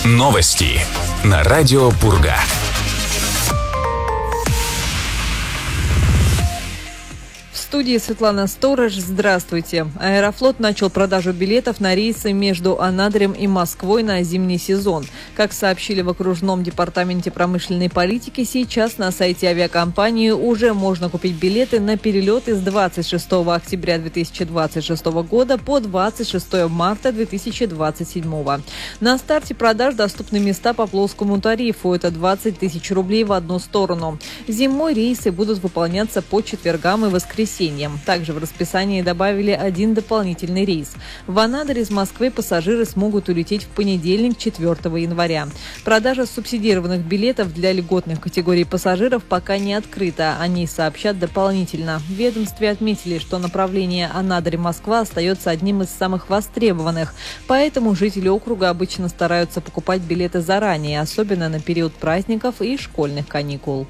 Новости на радио Пурга. В студии Светлана Сторож. Здравствуйте. Аэрофлот начал продажу билетов на рейсы между Анадырем и Москвой на зимний сезон. Как сообщили в окружном департаменте промышленной политики, сейчас на сайте авиакомпании уже можно купить билеты на перелеты с 26 октября 2026 года по 26 марта 2027. На старте продаж доступны места по плоскому тарифу. Это 20 тысяч рублей в одну сторону. Зимой рейсы будут выполняться по четвергам и воскресеньям. Также в расписании добавили один дополнительный рейс. В Анадырь из Москвы пассажиры смогут улететь в понедельник, 4 января. Продажа субсидированных билетов для льготных категорий пассажиров пока не открыта. О ней сообщат дополнительно. В ведомстве отметили, что направление Анадырь-Москва остается одним из самых востребованных. Поэтому жители округа обычно стараются покупать билеты заранее, особенно на период праздников и школьных каникул.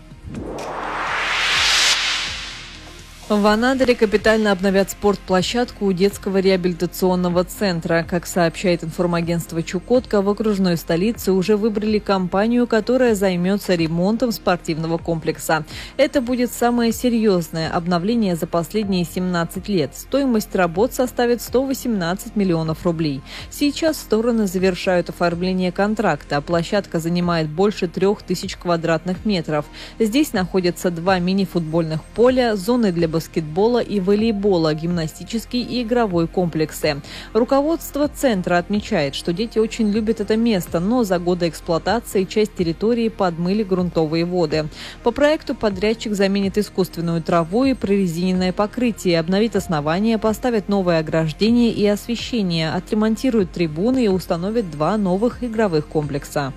В Анадыре капитально обновят спортплощадку у детского реабилитационного центра. Как сообщает информагентство «Чукотка», в окружной столице уже выбрали компанию, которая займется ремонтом спортивного комплекса. Это будет самое серьезное обновление за последние 17 лет. Стоимость работ составит 118 миллионов рублей. Сейчас стороны завершают оформление контракта. Площадка занимает больше 3000 квадратных метров. Здесь находятся 2 мини-футбольных поля, зоны для баскетбола и волейбола, гимнастический и игровой комплексы. Руководство центра отмечает, что дети очень любят это место, но за годы эксплуатации часть территории подмыли грунтовые воды. По проекту подрядчик заменит искусственную траву и прорезиненное покрытие, обновит основания, поставит новое ограждение и освещение, отремонтирует трибуны и установит 2 новых игровых комплекса.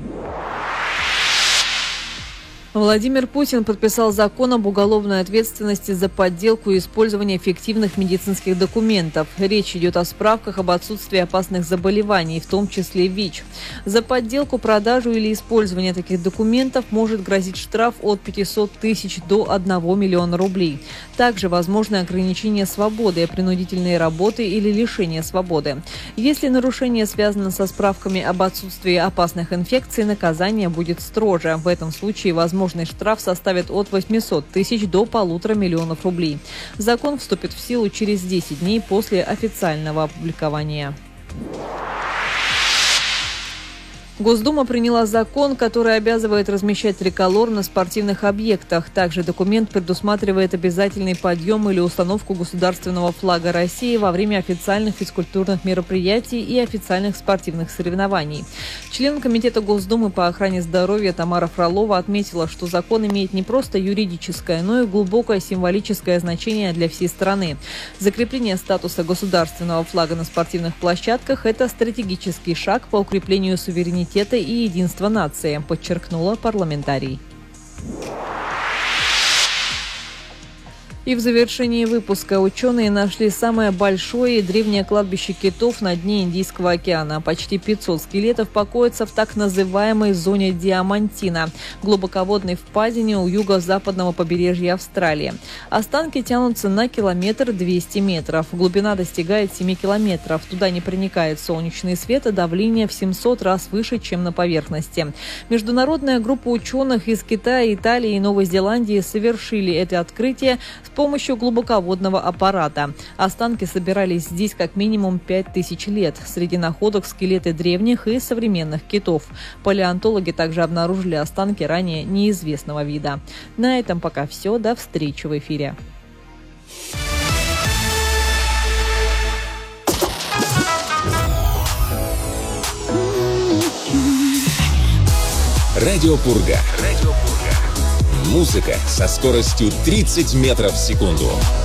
Владимир Путин подписал закон об уголовной ответственности за подделку и использование фиктивных медицинских документов. Речь идет о справках об отсутствии опасных заболеваний, в том числе ВИЧ. За подделку, продажу или использование таких документов может грозить штраф от 500 тысяч до 1 миллиона рублей. Также возможно ограничение свободы, принудительные работы или лишение свободы. Если нарушение связано со справками об отсутствии опасных инфекций, наказание будет строже. В этом случае возможный штраф составит от 800 тысяч до 1,5 миллиона рублей. Закон вступит в силу через 10 дней после официального опубликования. Госдума приняла закон, который обязывает размещать триколор на спортивных объектах. Также документ предусматривает обязательный подъем или установку государственного флага России во время официальных физкультурных мероприятий и официальных спортивных соревнований. Член Комитета Госдумы по охране здоровья Тамара Фролова отметила, что закон имеет не просто юридическое, но и глубокое символическое значение для всей страны. Закрепление статуса государственного флага на спортивных площадках – это стратегический шаг по укреплению суверенитета и единства нации, подчеркнула парламентарий. И в завершении выпуска ученые нашли самое большое и древнее кладбище китов на дне Индийского океана. Почти 500 скелетов покоятся в так называемой зоне Диамантино, глубоководной впадине у юго-западного побережья Австралии. Останки тянутся на 1,2 метра. Глубина достигает 7 километров. Туда не проникает солнечный свет, а давление в 700 раз выше, чем на поверхности. Международная группа ученых из Китая, Италии и Новой Зеландии совершили это открытие с помощью глубоководного аппарата. Останки собирались здесь как минимум 5000 лет. Среди находок скелеты древних и современных китов. Палеонтологи также обнаружили останки ранее неизвестного вида. На этом пока все. До встречи в эфире. Радио Пурга. Музыка со скоростью 30 метров в секунду.